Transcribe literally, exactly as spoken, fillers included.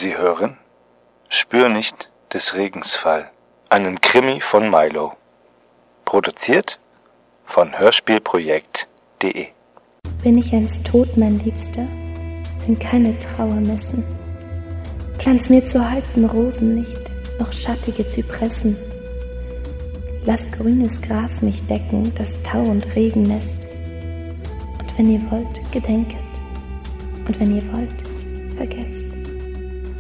Sie hören Spür nicht des Regens Fall, einen Krimi von Milo. Produziert von hörspielprojekt punkt de. Bin ich einst tot, mein Liebster, sind keine Trauermessen. Pflanz mir zu halten Rosen nicht, noch schattige Zypressen. Lass grünes Gras mich decken, das Tau- und Regennest. Und wenn ihr wollt, gedenket. Und wenn ihr wollt, vergesst.